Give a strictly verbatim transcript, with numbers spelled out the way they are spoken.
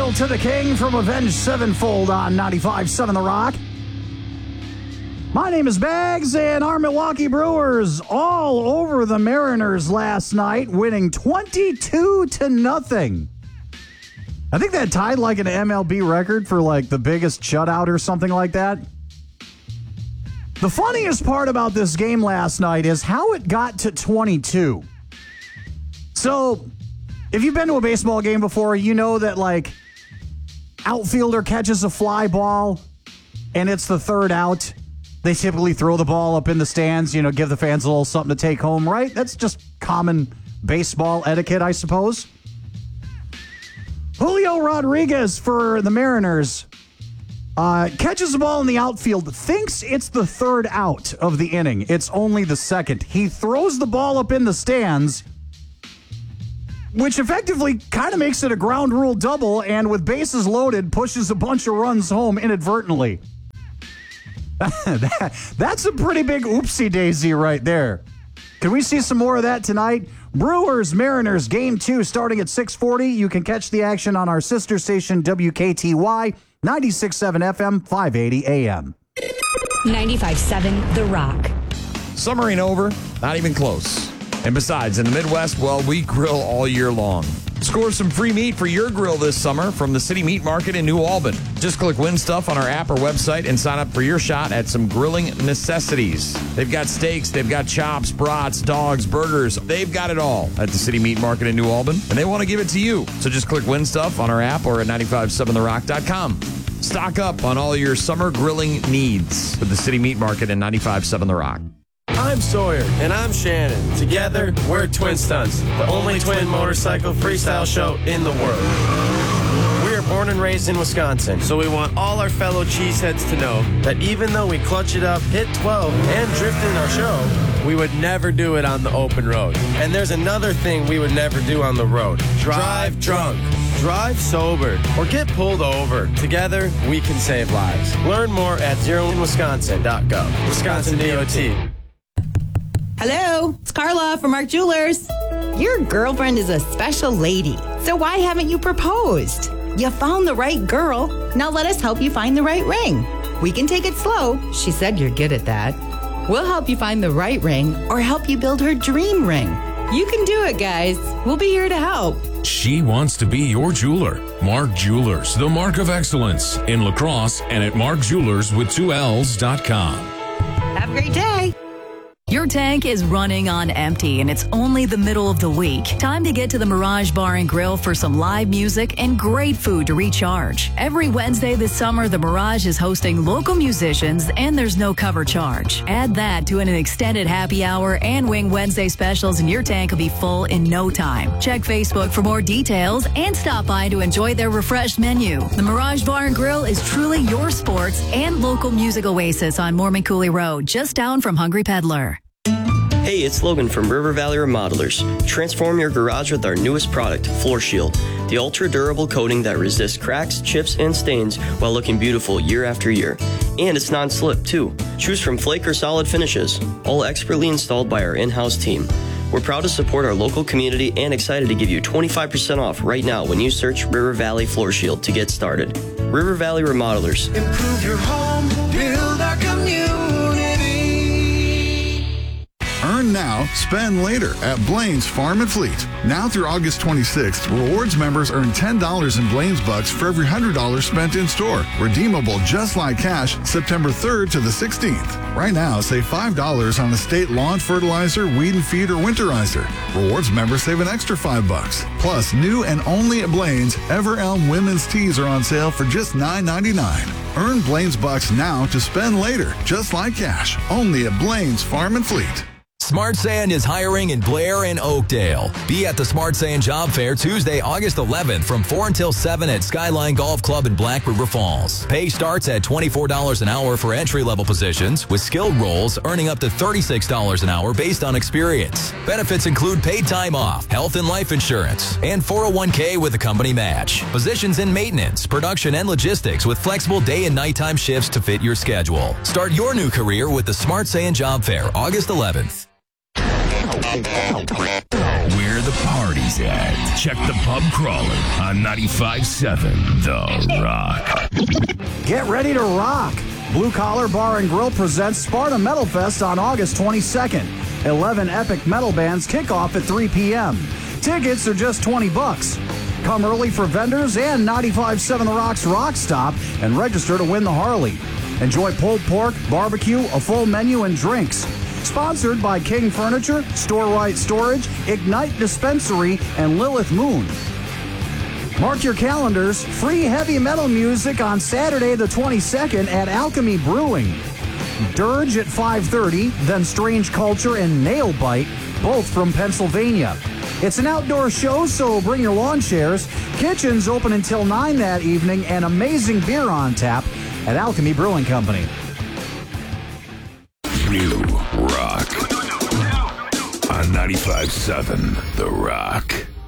Hail to the King from Avenged Sevenfold on ninety-five point seven The Rock. My name is Bags, and our Milwaukee Brewers all over the Mariners last night, winning twenty-two to nothing. I think that tied like an M L B record for like the biggest shutout or something like that. The funniest part about this game last night is how it got to twenty-two. So, if you've been to a baseball game before, you know that like outfielder catches a fly ball and it's the third out. They typically throw the ball up in the stands, you know, give the fans a little something to take home, right? That's just common baseball etiquette, I suppose. Julio Rodriguez for the Mariners uh, catches the ball in the outfield, thinks it's the third out of the inning. It's only the second. He throws the ball up in the stands, which effectively kind of makes it a ground rule double, and with bases loaded, pushes a bunch of runs home inadvertently. that, that's a pretty big oopsie-daisy right there. Can we see some more of that tonight? Brewers, Mariners, Game two starting at six forty. You can catch the action on our sister station, W K T Y, ninety-six point seven F M, five eighty A M. ninety-five point seven The Rock. Summer ain't over, not even close. And besides, in the Midwest, well, we grill all year long. Score some free meat for your grill this summer from the City Meat Market in New Albin. Just click Win Stuff on our app or website and sign up for your shot at some grilling necessities. They've got steaks, they've got chops, brats, dogs, burgers. They've got it all at the City Meat Market in New Albin, and they want to give it to you. So just click Win Stuff on our app or at ninety-five point seven the rock dot com. Stock up on all your summer grilling needs with the City Meat Market in ninety-five point seven The Rock. I'm Sawyer. And I'm Shannon. Together, we're Twin Stunts, the only twin motorcycle freestyle show in the world. We are born and raised in Wisconsin, so we want all our fellow cheeseheads to know that even though we clutch it up, hit twelve, and drift in our show, we would never do it on the open road. And there's another thing we would never do on the road. Drive drunk. Drive sober or get pulled over. Together, we can save lives. Learn more at zero in wisconsin dot gov. Wisconsin D O T. Hello, it's Carla from Mark Jewelers. Your girlfriend is a special lady, so why haven't you proposed? You found the right girl. Now let us help you find the right ring. We can take it slow. She said you're good at that. We'll help you find the right ring or help you build her dream ring. You can do it, guys. We'll be here to help. She wants to be your jeweler. Mark Jewelers, the mark of excellence in La Crosse and at mark jewelers with two L's dot com. Have a great day. Your tank is running on empty and it's only the middle of the week. Time to get to the Mirage Bar and Grill for some live music and great food to recharge. Every Wednesday this summer, the Mirage is hosting local musicians and there's no cover charge. Add that to an extended happy hour and Wing Wednesday specials and your tank will be full in no time. Check Facebook for more details and stop by to enjoy their refreshed menu. The Mirage Bar and Grill is truly your sports and local music oasis on Mormon Coulee Road, just down from Hungry Peddler. Hey, it's Logan from River Valley Remodelers. Transform your garage with our newest product, Floor Shield, the ultra-durable coating that resists cracks, chips, and stains while looking beautiful year after year. And it's non-slip, too. Choose from flake or solid finishes, all expertly installed by our in-house team. We're proud to support our local community and excited to give you twenty-five percent off right now when you search River Valley Floor Shield to get started. River Valley Remodelers. Improve your home, build our community. Earn now, spend later at Blaine's Farm and Fleet. Now through August twenty-sixth, rewards members earn ten dollars in Blaine's Bucks for every one hundred dollars spent in store. Redeemable just like cash September third to the sixteenth. Right now, save five dollars on estate lawn fertilizer, weed and feed, or winterizer. Rewards members save an extra five bucks. Plus, new and only at Blaine's, Ever Elm women's tees are on sale for just nine ninety-nine. Earn Blaine's Bucks now to spend later, just like cash. Only at Blaine's Farm and Fleet. Smart Sand is hiring in Blair and Oakdale. Be at the Smart Sand Job Fair Tuesday, August eleventh from four until seven at Skyline Golf Club in Black River Falls. Pay starts at twenty-four dollars an hour for entry-level positions, with skilled roles earning up to thirty-six dollars an hour based on experience. Benefits include paid time off, health and life insurance, and four oh one k with a company match. Positions in maintenance, production, and logistics with flexible day and nighttime shifts to fit your schedule. Start your new career with the Smart Sand Job Fair, August eleventh. We're the party's at. Check the pub crawler on ninety-five point seven The Rock. Get ready to rock. Blue Collar Bar and Grill presents Sparta Metal Fest on August twenty-second. eleven epic metal bands kick off at three p.m. Tickets are just twenty bucks. Come early for vendors and ninety-five point seven The Rock's Rock Stop and register to win the Harley. Enjoy pulled pork, barbecue, a full menu, and drinks. Sponsored by King Furniture, Store Right Storage, Ignite Dispensary, and Lilith Moon. Mark your calendars. Free heavy metal music on Saturday the twenty-second at Alchemy Brewing. Dirge at five thirty, then Strange Culture and Nailbite, both from Pennsylvania. It's an outdoor show, so bring your lawn chairs. Kitchen's open until nine that evening, and amazing beer on tap at Alchemy Brewing Company. New Rock on ninety-five point seven The Rock.